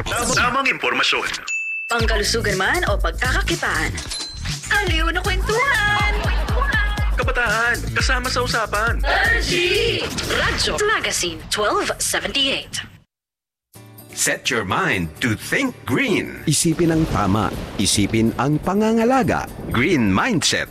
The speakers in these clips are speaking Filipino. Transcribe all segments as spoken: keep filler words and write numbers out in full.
Tamang impormasyon. Pangkalusugan man o pagkakakitaan. Aliw na kwentuhan! Kabataan, kasama sa usapan. R G! Radyo Magazine twelve seventy-eight. Set your mind to think green. Isipin ang tama. Isipin ang pangangalaga. Green Mindset.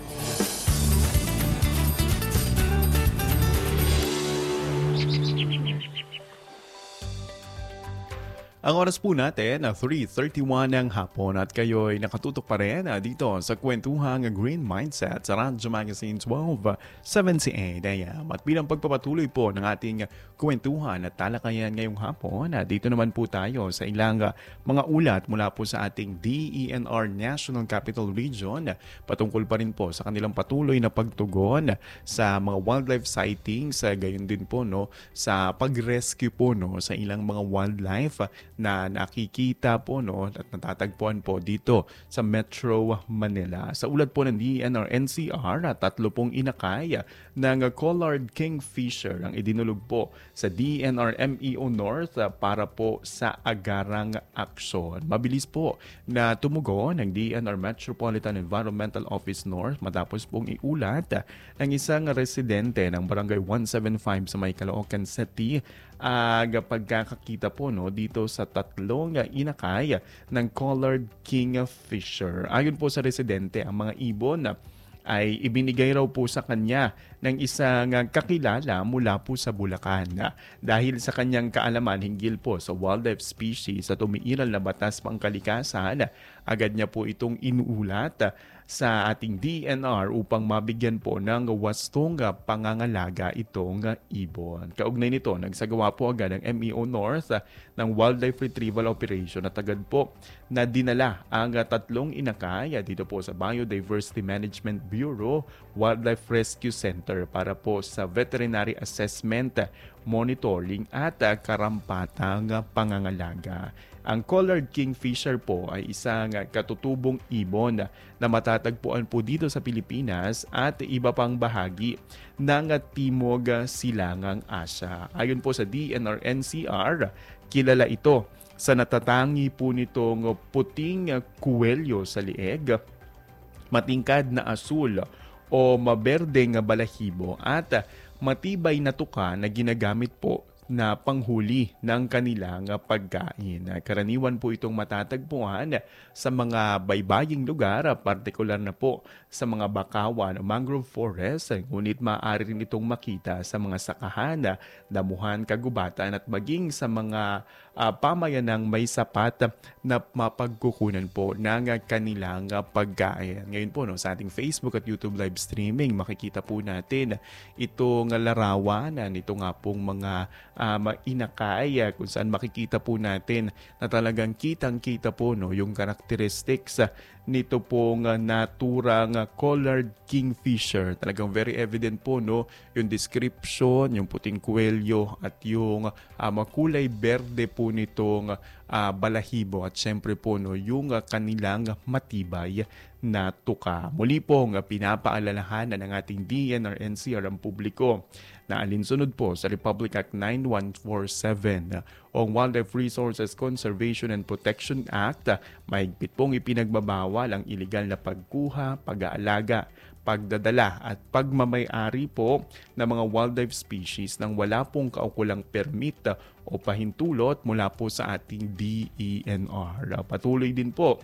Ang oras po natin, three thirty-one ng hapon at kayo'y nakatutok pa rin dito sa kwentuhang Green Mindset sa Radyo Magazine twelve seventy-eight A M. At bilang pagpapatuloy po ng ating kwentuhan at talakayan ngayong hapon, dito naman po tayo sa ilang mga ulat mula po sa ating D E N R National Capital Region patungkol pa rin po sa kanilang patuloy na pagtugon sa mga wildlife sightings, gayon din po no, sa pag-rescue po no, sa ilang mga wildlife na nakikita po no at natatagpuan po dito sa Metro Manila. Sa ulat po ng D E N R N C R, tatlo pong inakay ng Collared Kingfisher ang idinulog po sa D E N R M E O North para po sa agarang aksyon. Mabilis po na tumugon ng D E N R Metropolitan Environmental Office North matapos pong iulat ng isang residente ng Barangay one seventy-five sa May Caloocan City ang uh, pagkakakita po no, dito sa tatlong uh, inakay ng Collared Kingfisher. Ayon po sa residente, ang mga ibon uh, ay ibinigay raw po sa kanya ng isang uh, kakilala mula po sa Bulacan. Uh, dahil sa kanyang kaalaman hinggil po sa wildlife species at umiiral na batas pangkalikasan, uh, agad niya po itong inuulat uh, sa ating D E N R upang mabigyan po ng wastong pangangalaga itong ibon. Kaugnay nito, nagsagawa po agad ng M E O North ng Wildlife Retrieval Operation at agad po na dinala ang tatlong inakay dito po sa Biodiversity Management Bureau Wildlife Rescue Center para po sa veterinary assessment, monitoring at karampatang pangangalaga. Ang Collared Kingfisher po ay isang katutubong ibon na matatagpuan po dito sa Pilipinas at iba pang bahagi ng Timog Silangang Asya. Ayon po sa D E N R N C R, kilala ito sa natatangi po nitong puting kuwelyo sa lieg, matingkad na asul o maberdeng balahibo at matibay na tuka na ginagamit po na panghuli ng kanilang pagkain. Karaniwan po itong matatagpuan sa mga baybaying lugar, partikular na po sa mga bakawan o mangrove forest, ngunit maaari rin itong makita sa mga sakahan, damuhan, kagubatan at maging sa mga uh, pamayanang may sapat na mapagkukunan po ng kanilang pagkain. Ngayon po no, sa ating Facebook at YouTube live streaming, makikita po natin itong larawan nito nga pong mga Um, inakay kung saan makikita po natin na talagang kitang-kita po no, yung characteristics uh, nito pong uh, naturang uh, Collared Kingfisher. Talagang very evident po no, yung description, yung puting kuwelyo at yung uh, makulay berde po nitong uh, balahibo at syempre po no, yung uh, kanilang matibay na tuka. Muli pong uh, pinapaalalahanan ng ating D E N R N C R ang publiko na alinsunod po sa Republic Act nine one four seven o Wildlife Resources Conservation and Protection Act, mahigpit pong ipinagbabawal ang iligal na pagkuha, pag-aalaga, pagdadala at pagmamay-ari po ng mga wildlife species nang wala pong kaukulang permit o pahintulot mula po sa ating D E N R. Patuloy din po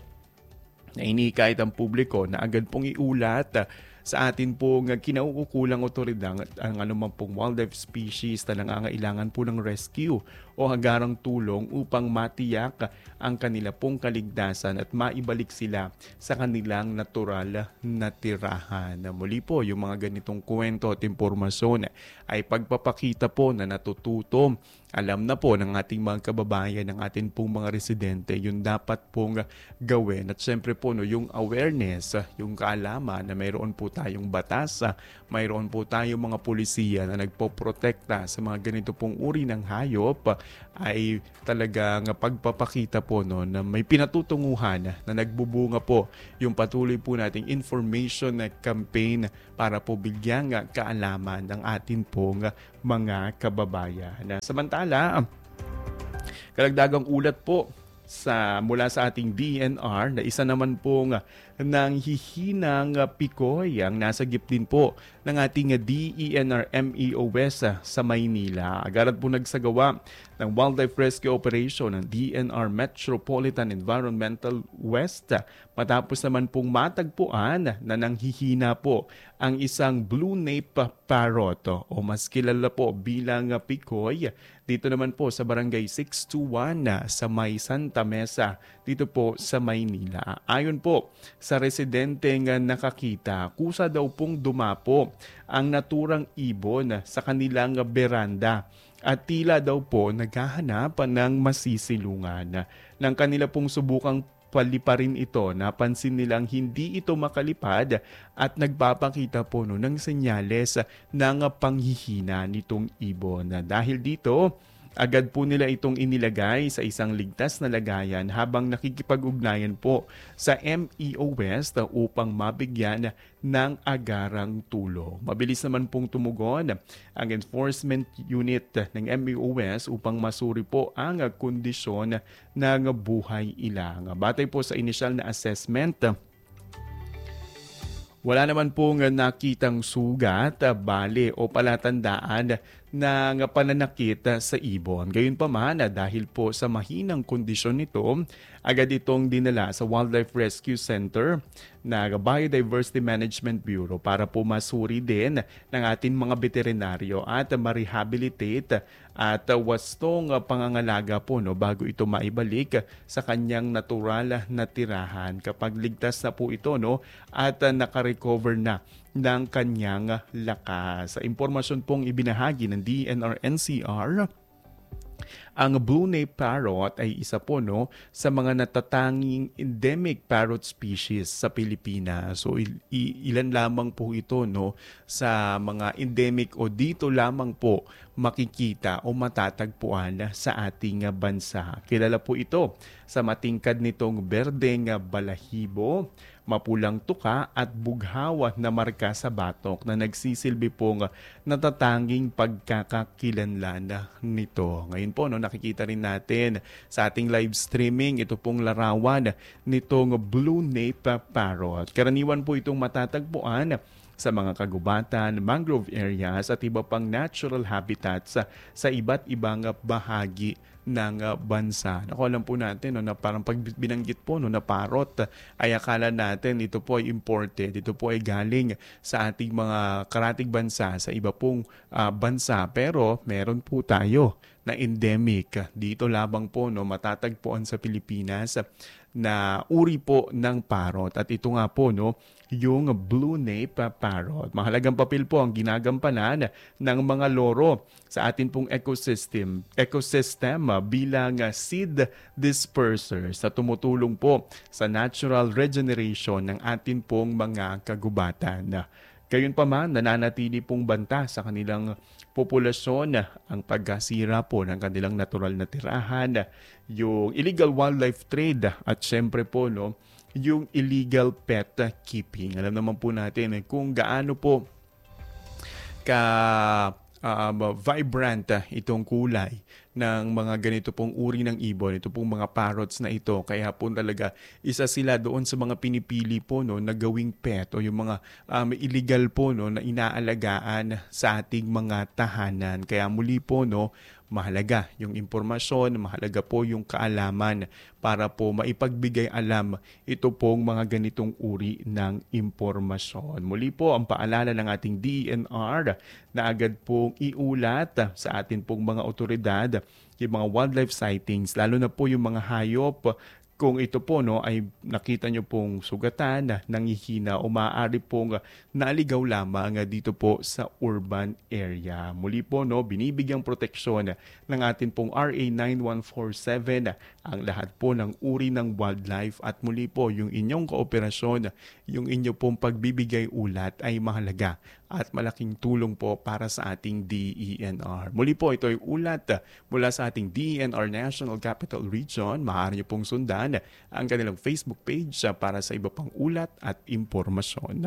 na inikahit ang publiko na agad pong iulat sa atin pong kinauukulang otoridad ang anumang pong wildlife species na nangangailangan po ng rescue o agarang tulong upang matiyak ang kanila pong kaligtasan at maibalik sila sa kanilang natural na tirahan. Muli po, yung mga ganitong kwento at impormasyon ay pagpapakita po na natututo. Alam na po ng ating mga kababayan, ng ating pong mga residente, yung dapat pong gawin. At syempre po, no, yung awareness, yung kaalaman na mayroon po tayong batas, mayroon po tayong mga pulisiya na nagpoprotekta sa mga ganito pong uri ng hayop, ay talagang pagpapakita po no, na may pinatutunguhan na nagbubunga po yung patuloy po nating information campaign para po bigyang kaalaman ng atin pong mga kababayan. Samantala, kalagdagang ulat po sa mula sa ating D N R na isa naman pong nang hihinang pikoy ang nasagip din po ng ating D E N R M E O S sa Maynila. Agad po nagsagawa ng wildlife rescue operation ng D N R Metropolitan Environmental West matapos naman pong matagpuan na nanghihina po ang isang blue nape parrot o mas kilala po bilang pikoy dito naman po sa barangay six two one sa May Santa Mesa dito po sa Maynila. Ayon po sa residenteng nakakita, kusa daw pong dumapo ang naturang ibon sa kanilang beranda at tila daw po naghahanap ng masisilungan. Nang kanila pong subukang paliparin ito, napansin nilang hindi ito makalipad at nagpapakita po no, ng senyales ng panghihina nitong ibon. Dahil dito, agad po nila itong inilagay sa isang ligtas na lagayan habang nakikipag-ugnayan po sa M E O West upang mabigyan ng agarang tulong. Mabilis naman pong tumugon ang enforcement unit ng M E O West upang masuri po ang kondisyon ng buhay ilang. Batay po sa initial na assessment, wala naman pong nakitang sugat, bali o palatandaan ng pananakit sa ibon. Gayunpaman, dahil po sa mahinang kondisyon nito, agad itong dinala sa Wildlife Rescue Center ng Biodiversity Management Bureau para po masuri din ng ating mga veterinaryo at ma-rehabilitate at wastong pangangalaga po no, bago ito maibalik sa kanyang natural na tirahan. Kapag ligtas na po ito no, at nakarecover na ng kanyang lakas. Sa impormasyon pong ibinahagi ng D N R N C R, ang blue nape parrot ay isa po no sa mga natatanging endemic parrot species sa Pilipinas. So il- ilan lamang po ito no sa mga endemic o dito lamang po makikita o matatagpuan sa ating bansa. Kilala po ito sa matingkad nitong berdeng balahibo, mapulang tuka at bughawa na marka sa batok na nagsisilbi pong natatanging pagkakakilanlan nito. Ngayon po, no, nakikita rin natin sa ating live streaming ito pong larawan nitong blue nape parrot. Karaniwan po itong matatagpuan sa mga kagubatan, mangrove areas at iba pang natural habitats sa, sa iba't ibang bahagi ng bansa. Naku, alam po natin no, na parang pag binanggit po no, na parrot, ay akala natin ito po ay imported, ito po ay galing sa ating mga karatig bansa, sa iba pong uh, bansa. Pero meron po tayo na endemic dito lamang po no, matatagpuan sa Pilipinas na uri po ng parrot. At ito nga po no, yung blue nape parrot. Mahalagang papel po ang ginagampanan ng mga loro sa atin pong ecosystem, ecosystem bilang seed dispersers na tumutulong po sa natural regeneration ng atin pong mga kagubatan. Gayunpaman, nananatili pong banta sa kanilang populasyon ang pagkasira po ng kanilang natural na tirahan, yung illegal wildlife trade at syempre po no, yung illegal pet keeping. Alam naman po natin eh, kung gaano po ka uh, vibrant uh, itong kulay ng mga ganito pong uri ng ibon, ito pong mga parrots na ito. Kaya po talaga isa sila doon sa mga pinipili po no, na gawing pet o yung mga um, illegal po no, na inaalagaan sa ating mga tahanan. Kaya muli po no, mahalaga yung impormasyon, mahalaga po yung kaalaman para po maipagbigay alam ito pong mga ganitong uri ng impormasyon. Muli po ang paalala ng ating D N R na agad pong iulat sa atin pong mga otoridad yung mga wildlife sightings, lalo na po yung mga hayop. Kung ito po no, ay nakita nyo pong sugatan, nangihina o maaari pong naligaw lamang dito po sa urban area. Muli po no, binibigyang proteksyon ng atin pong R A nine one four seven ang lahat po ng uri ng wildlife at muli po yung inyong kooperasyon, yung inyo pong pagbibigay ulat ay mahalaga at malaking tulong po para sa ating D E N R. Muli po, ito ay ulat mula sa ating D E N R National Capital Region. Maaari niyo pong sundan ang kanilang Facebook page para sa iba pang ulat at impormasyon.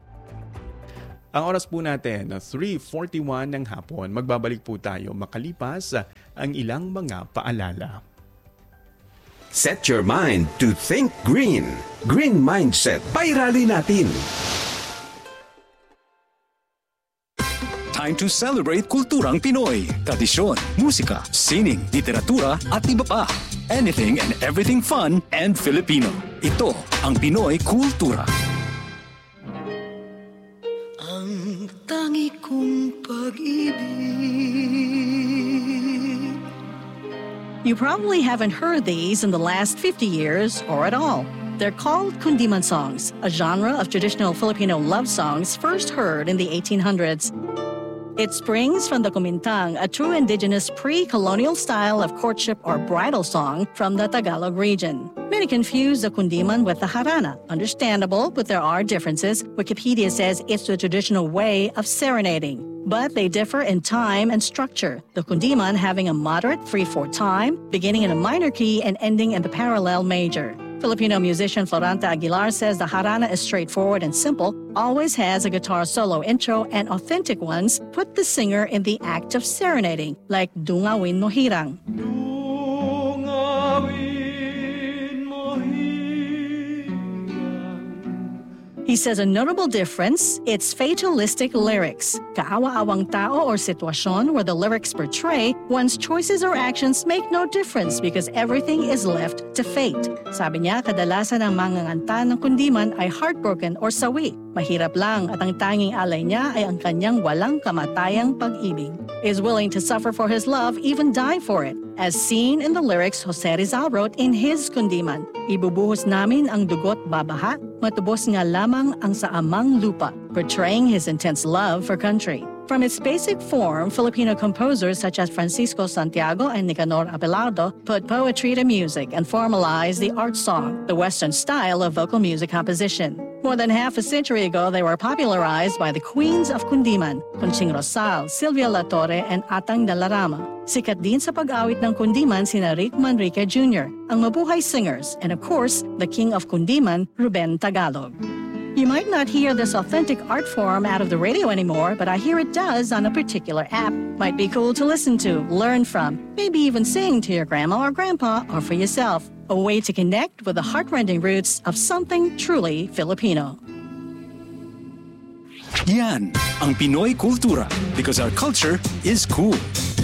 Ang oras po natin, three forty-one ng hapon. Magbabalik po tayo makalipas ang ilang mga paalala. Set your mind to think green. Green Mindset. Pairali natin. Time to celebrate kulturang Pinoy. Tradisyon, musika, sining, literatura at iba pa. Anything and everything fun and Filipino. Ito ang Pinoy Kultura. Ang tangi kong pag-ibig. You probably haven't heard these in the last fifty years or at all. They're called kundiman songs, a genre of traditional Filipino love songs first heard in the eighteen hundreds. It springs from the kumintang, a true indigenous pre-colonial style of courtship or bridal song from the Tagalog region. Many confuse the kundiman with the harana. Understandable, but there are differences. Wikipedia says it's the traditional way of serenading. But they differ in time and structure, the kundiman having a moderate three four time, beginning in a minor key and ending in the parallel major. Filipino musician Floranta Aguilar says the harana is straightforward and simple, always has a guitar solo intro, and authentic ones put the singer in the act of serenading, like Dungawin Mo Hirang. He says a notable difference, it's fatalistic lyrics. Kaawa-awang tao or sitwasyon where the lyrics portray one's choices or actions make no difference because everything is left to fate. Sabi niya, kadalasan ang manganganta ng kundiman ay heartbroken or sawi. Mahirap lang at ang tanging alay niya ay ang kanyang walang kamatayang pag-ibig. He is willing to suffer for his love, even die for it. As seen in the lyrics Jose Rizal wrote in his kundiman, ibubuhos namin ang dugot babaha, matubos nga lamang ang sa amang lupa, portraying his intense love for country. From its basic form, Filipino composers such as Francisco Santiago and Nicanor Abelardo put poetry to music and formalized the art song, the Western style of vocal music composition. More than half a century ago, they were popularized by the queens of kundiman, Conching Rosal, Silvia La Torre, and Atang Dalarama. Sikat din sa pag-awit ng kundiman sina Rick Manrique Junior, ang mabuhay singers, and of course, the king of kundiman, Ruben Tagalog. You might not hear this authentic art form out of the radio anymore, but I hear it does on a particular app. Might be cool to listen to, learn from, maybe even sing to your grandma or grandpa or for yourself. A way to connect with the heartrending roots of something truly Filipino. Yan ang Pinoy Kultura because our culture is cool.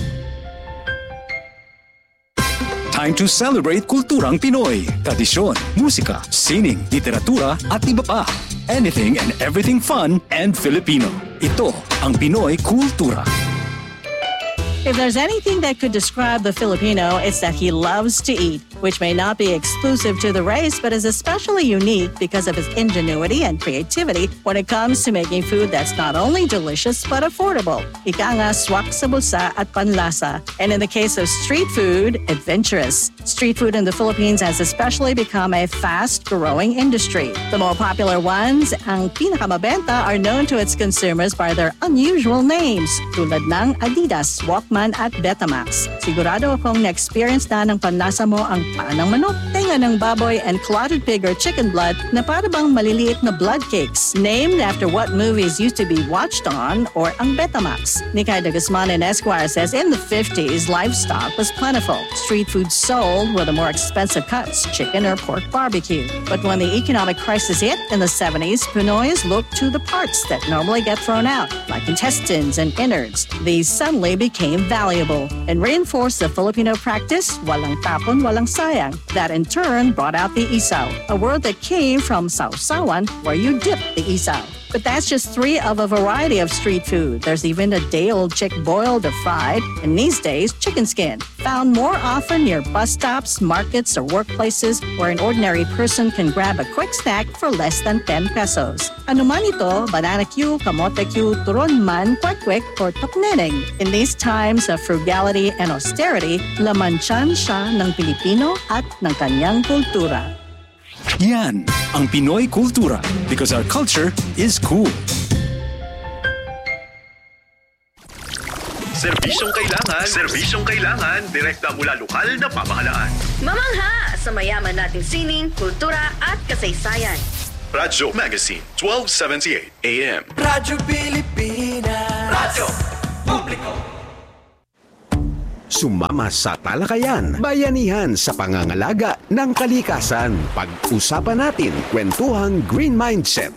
Time to celebrate kulturang Pinoy. Tradisyon, musika, sining, literatura at iba pa. Anything and everything fun and Filipino. Ito ang Pinoy Kultura. If there's anything that could describe the Filipino, it's that he loves to eat, which may not be exclusive to the race, but is especially unique because of his ingenuity and creativity when it comes to making food that's not only delicious, but affordable. Ika nga, swak sa bulsa at panlasa. And in the case of street food, adventurous. Street food in the Philippines has especially become a fast-growing industry. The more popular ones, ang pinakamabenta, are known to its consumers by their unusual names, tulad ng Adidas, Walkman at Betamax. Sigurado akong na-experience na ng panlasa mo ang paa ng manok, tenga ng baboy, and clotted pig or chicken blood na para bang maliliit na blood cakes, named after what movies used to be watched on, or ang Betamax. Nikay de Guzman in Esquire says in the fifties, livestock was plentiful. Street food sold were the more expensive cuts, chicken or pork barbecue. But when the economic crisis hit in the seventies, Pinoys looked to the parts that normally get thrown out, like intestines and innards. These suddenly became valuable and reinforced the Filipino practice, walang tapon, walang sayang. That in turn brought out the isaw, a word that came from sausawan, where you dip the isaw. But that's just three of a variety of street food. There's even a day-old chick boiled or fried, and these days, chicken skin, found more often near bus stops, markets, or workplaces where an ordinary person can grab a quick snack for less than ten pesos. Ano man ito, banana Q, kamote Q, turon man, kwek-kwek, or tokneneng. In these times of frugality and austerity, lamansyan siya ng Pilipino at ng kanyang kultura. Yan ang Pinoy Kultura because our culture is cool. Serbisyong kailangan, serbisyong kailangan, direkta mula lokal na pamahalaan. Mamangha sa mayaman nating sining, kultura at kasaysayan. Radyo Magazine, twelve seventy-eight A M. Radyo Pilipinas. Radyo Publiko. sumama sa talakayan, bayanihan sa pangangalaga ng kalikasan. Pag-usapan natin kwentuhang Green Mindset.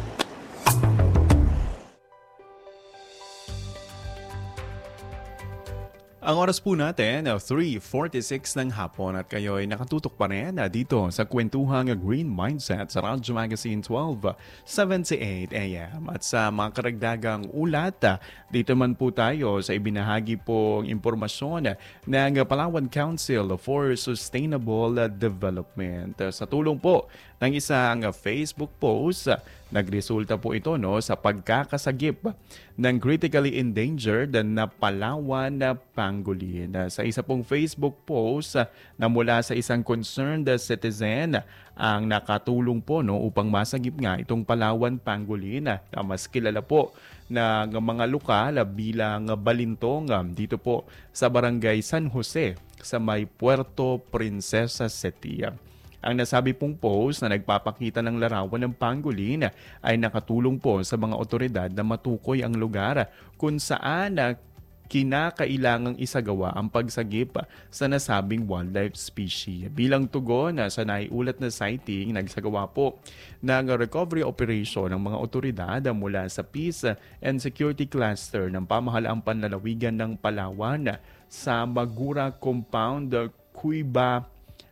Ang oras po natin, three forty-six ng hapon at kayo'y nakatutok pa rin dito sa kwentuhang Green Mindset sa Radyo Magazine twelve seventy-eight A M. At sa mga karagdagang ulat, dito man po tayo sa ibinahagi pong impormasyon ng Palawan Council for Sustainable Development. Sa tulong po ng isang Facebook post, nagresulta po ito no, sa pagkakasagip ng critically endangered na Palawan na pangolin. Sa isa pong Facebook post na mula sa isang concerned citizen ang nakatulong po no, upang masagip nga itong Palawan pangolin na mas kilala po ng mga lokal bilang balintong dito po sa Barangay San Jose sa may Puerto Princesa City. Ang nasabi pong post na nagpapakita ng larawan ng pangolin ay nakatulong po sa mga otoridad na matukoy ang lugar kung saan kinakailangang isagawa ang pagsagip sa nasabing wildlife species. Bilang tugon sa naiulat na sighting, nagsagawa po ng recovery operation ng mga otoridad mula sa Peace and Security Cluster ng Pamahalaang Panlalawigan ng Palawan sa Magura Compound, Cuiba,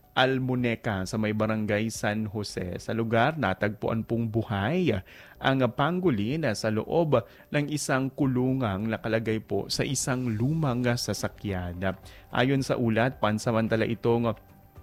Almuneca sa may Barangay San Jose. Sa lugar, natagpuan pong buhay ang pangolin sa loob ng isang kulungang nakalagay po sa isang lumang sasakyan. Ayon sa ulat, pansamantala itong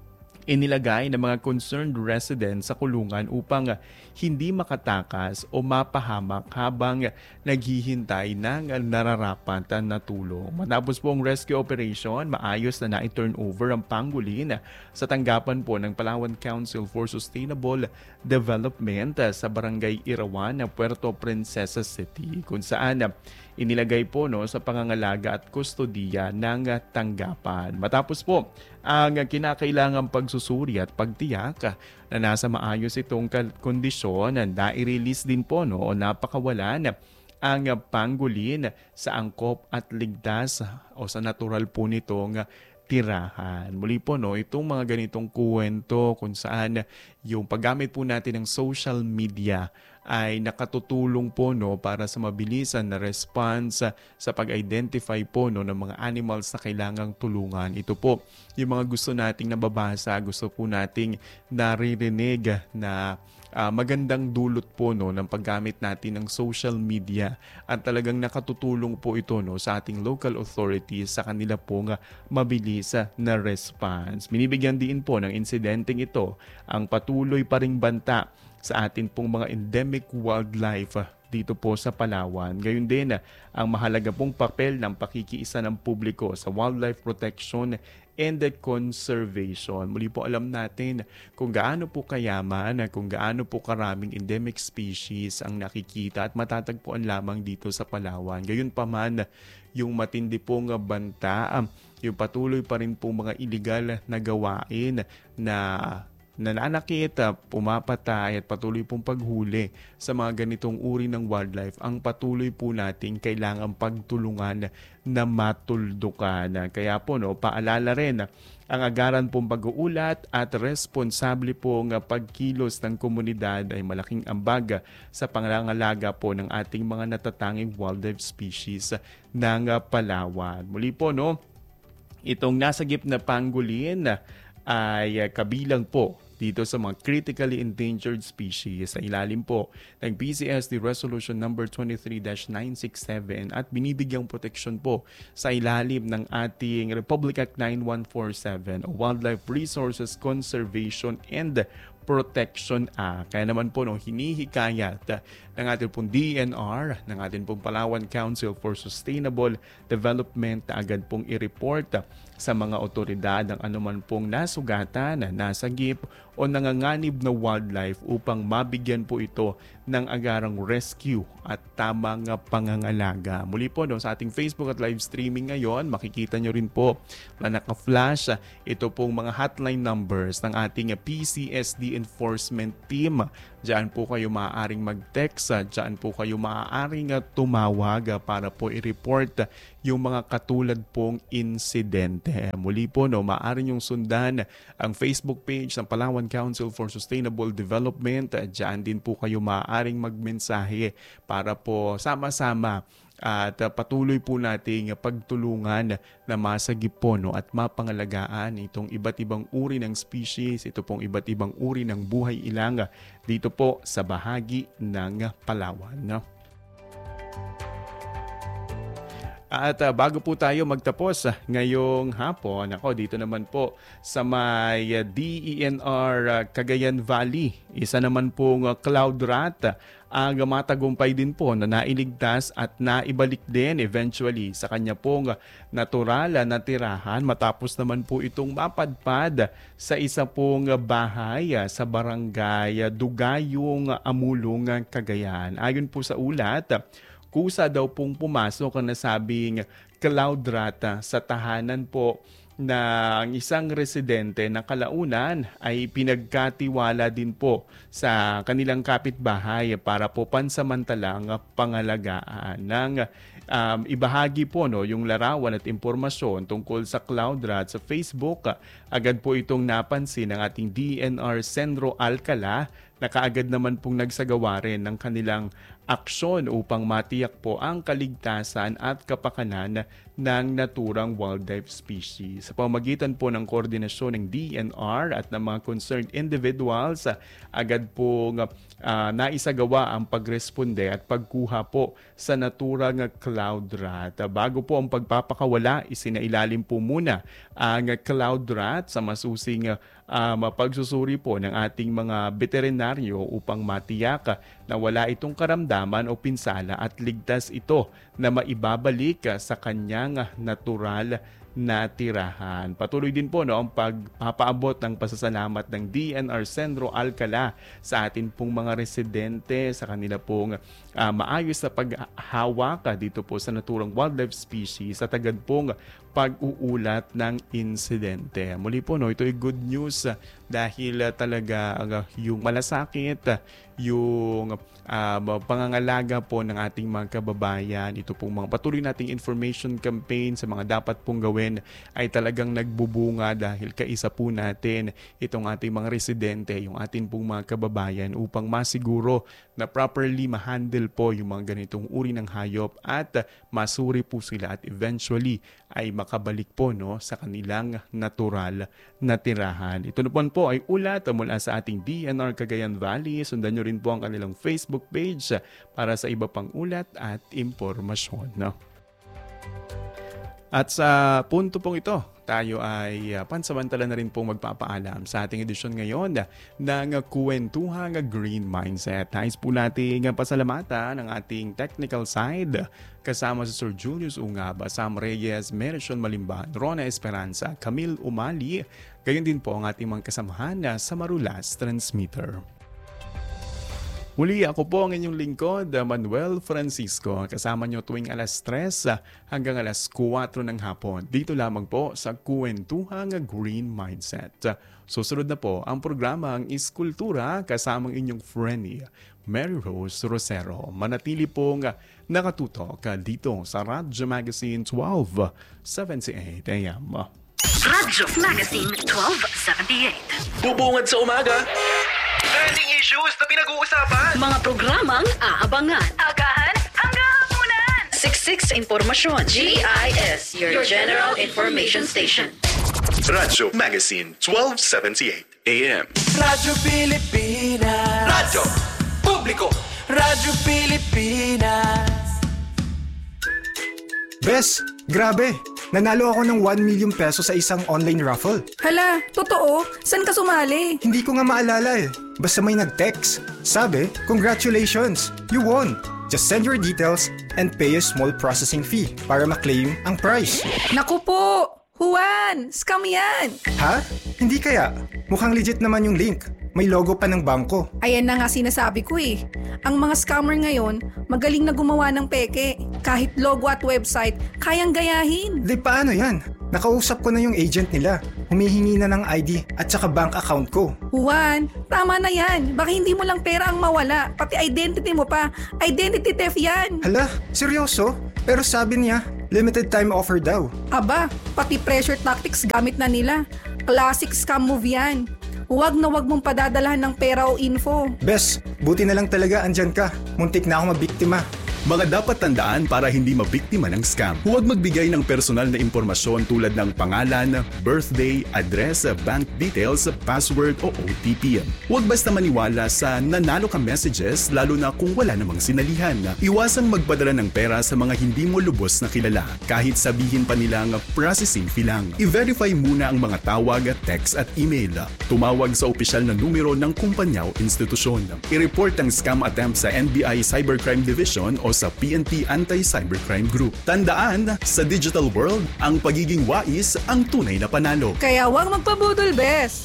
inilagay ng mga concerned residents sa kulungan upang hindi makatakas o mapahamak habang naghihintay ng nararapat na tulong. Matapos po ang rescue operation, maayos na na-turn over ang pangolin sa tanggapan po ng Palawan Council for Sustainable Development sa Barangay Irawan, Puerto Princesa City, kung saan inilagay po no, sa pangangalaga at kustodiya ng tanggapan. Matapos po ang kinakailangang pagsusuri at pagtiyak na nasa maayos itong kondisyon, na i-release din po no, o napakawalan ang pangolin sa angkop at ligtas o sa natural po nitong tirahan. Muli po no, itong mga ganitong kuwento kung saan yung paggamit po natin ng social media ay nakatutulong po no, para sa mabilisan na response sa pag-identify po no, ng mga animals na kailangang tulungan. Ito po yung mga gusto nating nababasa, gusto po nating naririnig na uh, magandang dulot po no, ng paggamit natin ng social media, at talagang nakatutulong po ito no, sa ating local authorities sa kanila pong mabilis na response. Binibigyan din po ng insidenteng ito ang patuloy pa ring banta sa atin pong mga endemic wildlife dito po sa Palawan. Gayon din ang mahalaga pong papel ng pakikiisa ng publiko sa wildlife protection and conservation. Muli po alam natin kung gaano po kayaman, kung gaano po karaming endemic species ang nakikita at matatagpuan lamang dito sa Palawan. Gayon pa man, yung matindi pong banta, yung patuloy pa rin pong mga illegal na gawain na nananakit, pumapatay at patuloy pong paghuli sa mga ganitong uri ng wildlife, ang patuloy po natin kailangan pagtulungan na matuldukan. Kaya po no, paalala rin ang agaran pong pag-uulat at responsable pong pagkilos ng komunidad ay malaking ambag sa pangangalaga po ng ating mga natatanging wildlife species ng Palawan. Muli po no, itong nasagip na pangolin ay kabilang po dito sa mga critically endangered species sa ilalim po ng P C S D Resolution number twenty-three dash nine sixty-seven at binibigyang proteksyon po sa ilalim ng ating Republic Act nine one four seven o Wildlife Resources Conservation and Protection Act. Kaya naman po no, hinihikayat ng ating pong D N R, ng ating pong Palawan Council for Sustainable Development na agad pong i-report sa mga otoridad ang anuman pong nasugatan, nasagip o nanganganib na wildlife upang mabigyan po ito ng agarang rescue at tamang pangangalaga. Muli po no, sa ating Facebook at live streaming ngayon, makikita nyo rin po na naka-flash ito pong mga hotline numbers ng ating P C S D Enforcement Team Diyan po kayo maaaring mag-text, diyan po kayo maaaring tumawag para po i-report yung mga katulad pong insidente. Muli po, no, maaari yung sundan ang Facebook page ng Palawan Council for Sustainable Development. Diyan din po kayo maaaring magmensahe para po sama-sama at uh, patuloy po nating pagtulungan na masagip po, no, at mapangalagaan itong iba't ibang uri ng species, ito pong iba't ibang uri ng buhay ilang dito po sa bahagi ng Palawan. No? At uh, bago po tayo magtapos uh, ngayong hapon, ako dito naman po sa may uh, D E N R uh, Cagayan Valley, isa naman pong uh, cloud rat uh, ang matagumpay din po na nailigtas at naibalik din eventually sa kanya pong uh, natural uh, na tirahan matapos naman po itong mapadpad sa isa pong uh, bahay uh, sa barangay uh, Dugayong, uh, Amulong, uh, Cagayan. Ayon po sa ulat, uh, kusa daw pong pumasok ang nasabing cloud rat sa tahanan po ng isang residente na kalaunan ay pinagkatiwala din po sa kanilang kapitbahay para po pansamantalang pangalagaan. Ng um, ibahagi po, no, yung larawan at impormasyon tungkol sa cloud rat sa Facebook, agad po itong napansin ng ating D N R Centro Alcala na kaagad naman pong nagsagawa rin ng kanilang aksyon upang matiyak po ang kaligtasan at kapakanan ng naturang wildlife species. Sa pamamagitan po ng koordinasyon ng D N R at ng mga concerned individuals, agad po uh, naisagawa ang pagresponde at pagkuha po sa naturang cloud rat. Bago po ang pagpapakawala, isinailalim po muna ang cloud rat sa masusing um, pagsusuri po ng ating mga veterinaryo upang matiyak na wala itong karamdaman o pinsala at ligtas ito na maibabalik sa kanyang natural na tirahan. Patuloy din po, no, ang pagpapaabot ng pasasalamat ng D N R Centro Alcala sa atin pong mga residente sa kanila pong uh, maayos na paghawak dito po sa naturang wildlife species at agad pong pag-uulat ng insidente. Muli po, no, ito ay good news uh, dahil uh, talaga uh, yung malasakit, uh, yung uh, pangangalaga po ng ating mga kababayan, ito pong mga patuloy nating information campaign sa mga dapat pong gawin ay talagang nagbubunga dahil kaisa po natin itong ating mga residente, yung ating pong mga kababayan upang masiguro na properly ma-handle po yung mga ganitong uri ng hayop at uh, masuri po sila at eventually ay makabalik po, no, sa kanilang natural na tirahan. Ito naman po ay ulat mula sa ating D N R Cagayan Valley. Sundan nyo rin po ang kanilang Facebook page para sa iba pang ulat at impormasyon. No? At sa punto pong ito, tayo ay uh, pansamantala na rin pong magpapaalam sa ating edisyon ngayon ng Kwentuhang Green Mindset. Nais po nating pasalamatan ang ating technical side kasama si Sir Julius Ungab, Sam Reyes, Merishon Malimban, Rona Esperanza, Camille Umali, gayon din po ang ating mga kasamahan sa Marulas Transmitter. Muli, ako po ang inyong lingkod, Manuel Francisco. Kasama nyo tuwing alas tres hanggang alas kwatro ng hapon. Dito lamang po sa Kwentuhang Green Mindset. Susunod na po ang programang Iskultura kasamang inyong friendly Mary Rose Rosero. Manatili pong nakatutok dito sa Radyo Magazine twelve seventy-eight A M. Radyo Magazine twelve seventy-eight. Bubungad sa umaga. Trending issues na pinag-uusapan. Mga programang aabangan. Agahan hanggang hapunan. Siksik sa impormasyon. G I S, your, your General Information Station. Radyo Magazine twelve seventy-eight A M. Radyo Pilipinas. Radyo Publiko. Radyo Pilipinas. Bes, grabe! Nanalo ako ng one million pesos sa isang online raffle. Hala, totoo? Saan ka sumali? Hindi ko nga maalala eh. Basta may nag-text. Sabi, congratulations! You won! Just send your details and pay a small processing fee para ma-claim ang prize. Naku po! Juan! Scam yan! Ha? Hindi kaya? Mukhang legit naman yung link. May logo pa ng bangko. Ayan na nga sinasabi ko eh. Ang mga scammer ngayon, magaling na gumawa ng peke. Kahit logo at website, kayang gayahin. Di paano yan? Nakausap ko na yung agent nila. Humihingi na ng I D at saka bank account ko. Juan, tama na yan. Baka hindi mo lang pera ang mawala. Pati identity mo pa. Identity theft yan. Hala, seryoso? Pero sabi niya, limited time offer daw. Aba, pati pressure tactics gamit na nila. Classic scam move yan. Huwag na huwag mong padadalahan ng pera o info. Bes, buti na lang talaga andyan ka. Muntik na ako mabiktima. Mga dapat tandaan para hindi mabiktima ng scam. Huwag magbigay ng personal na impormasyon tulad ng pangalan, birthday, address, bank details, password o O T P. Huwag basta maniwala sa nanalo ka messages lalo na kung wala namang sinalihan. Iwasang magpadala ng pera sa mga hindi mo lubos na kilala kahit sabihin pa nilang processing fee lang. I-verify muna ang mga tawag, text at email. Tumawag sa opisyal na numero ng kumpanya o institusyon. I-report ang scam attempt sa N B I Cybercrime Division o sa P N P Anti-Cybercrime Group. Tandaan, sa digital world, ang pagiging wais ang tunay na panalo. Kaya huwag magpabudol, Bes.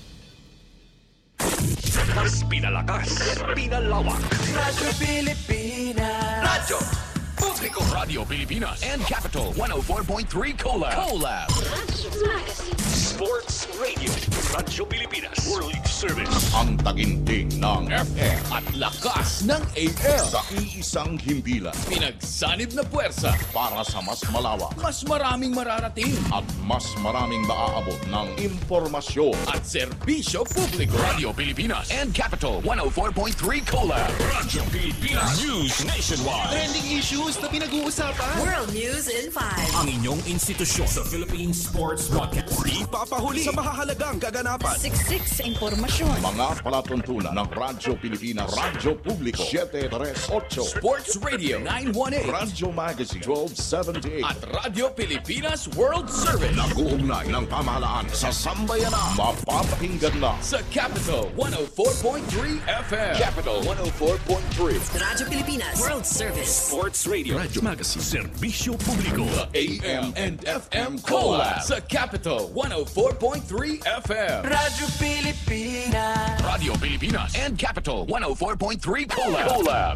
Mas pinalakas, pinalawak. Radyo Pilipinas. Radyo Publiko, Radio Pilipinas and Capital one oh four point three Collab. Collab. Sports Radio. Radyo Pilipinas. World Service. Ang taginting ng F M At lakas ng A M. sa iisang himpilan Pinagsanib na puwersa. para sa mas malawak Mas maraming mararating. at mas maraming maaabot ng impormasyon. At serbisyo publiko. Radio Pilipinas and Capital one oh four point three Collab. Radyo Pilipinas. News nationwide. Trending issues na pinag-uusapan. World News in five. Ang inyong institusyon sa Philippine Sports Broadcast. Di papahuli sa mahahalagang kaganapan. Siksik sa impormasyon. Mga palatuntunan ng Radyo Pilipinas, Radyo Publiko, seven three eight, Sports Radio nine one eight. Radyo Magazine, twelve seventy-eight. At Radyo Pilipinas World Service. Nag-uugnay ng pamahalaan sa sambayanan. Mapapakinggan lang Sa Capital one oh four point three F M. Capital one oh four point three. Radyo Pilipinas World Service. Sports Radio. Radyo Magazine. Serbisyo Publiko. A M and F M Collab. Sa Capital one oh four point three F M. Radyo Pilipinas. Radio Pilipinas and Capital one oh four point three Collab. Collab.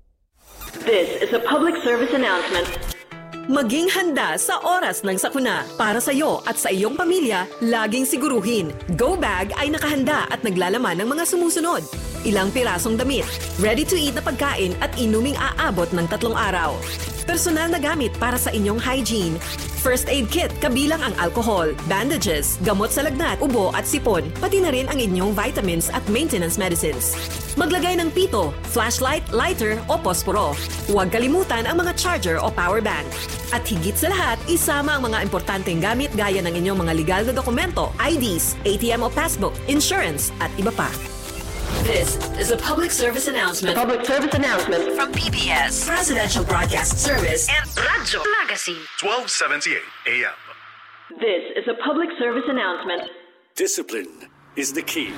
This is a public service announcement. Maging handa sa oras ng sakuna. Para sa iyo at sa iyong pamilya, laging siguruhin, Go Bag ay nakahanda at naglalaman ng mga sumusunod. Ilang pirasong damit, ready-to-eat na pagkain at inuming aabot ng tatlong araw. Personal na gamit para sa inyong hygiene. First aid kit kabilang ang alcohol, bandages, gamot sa lagnat, ubo at sipon, pati na rin ang inyong vitamins at maintenance medicines. Maglagay ng pito, flashlight, lighter o posporo. Huwag kalimutan ang mga charger o power bank. At higit sa lahat, isama ang mga importanteng gamit gaya ng inyong mga legal na dokumento, I Ds, A T M o passbook, insurance at iba pa. This is a public service announcement. Public service announcement from P B S Presidential Broadcast Service and Radyo Magazine. twelve seventy-eight A M. This is a public service announcement. Discipline is the key.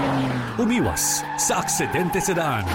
Umiwas sa aksidente sa daan.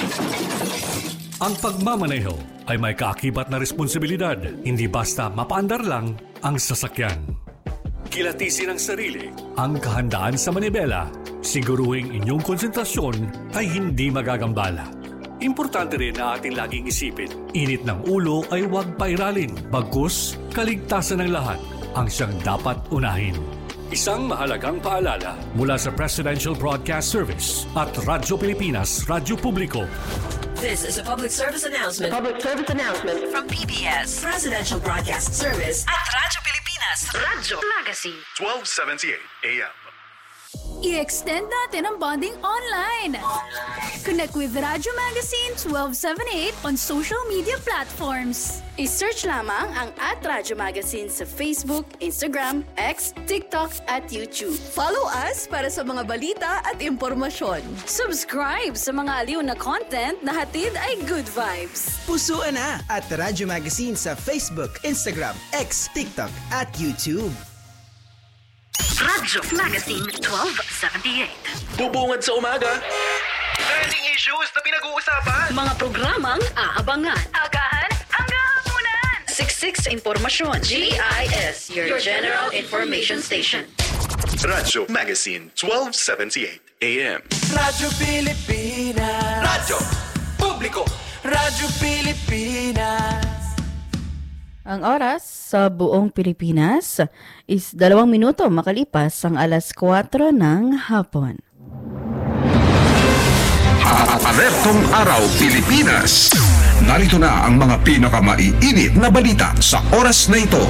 Ang pagmamaneho ay may kaakibat na responsibilidad. Hindi basta mapaandar lang ang sasakyan. Kilatisin ang sarili, ang kahandaan sa manibela. Siguruhing inyong konsentrasyon ay hindi magagambala. Importante rin na ating laging isipin, init ng ulo ay huwag pairalin. Bagkus, kaligtasan ng lahat ang siyang dapat unahin. Isang mahalagang paalala mula sa Presidential Broadcast Service at Radyo Pilipinas, Radyo Publiko. This is a public service announcement. Public service announcement from P B S Presidential Broadcast Service at Radyo Pilipinas Radyo Magazine. twelve seventy-eight A M. I-extend natin ang bonding online. Connect with Radyo Magazine twelve seventy-eight on social media platforms. I-search lamang ang at Radyo Magazine sa Facebook, Instagram, X, TikTok at YouTube. Follow us para sa mga balita at impormasyon. Subscribe sa mga aliw na content na hatid ay good vibes. Pusuan na at Radyo Magazine sa Facebook, Instagram, X, TikTok at YouTube. Radyo Magazine twelve seventy-eight. Bubungad sa umaga. Trending issues na pinag-uusapan. Mga programang aabangan. Agahan hanggang hapunan. Siksik sa impormasyon. G I S, your, your General Information Station. Radyo Magazine twelve seventy-eight A M. Radyo Pilipinas. Radyo Publiko. Radyo Pilipinas. Ang oras sa buong Pilipinas is dalawang minuto makalipas ang alas kwatro ng hapon. Alertong Araw Pilipinas. Narito na ang mga pinakamaiinit na balita sa oras na ito.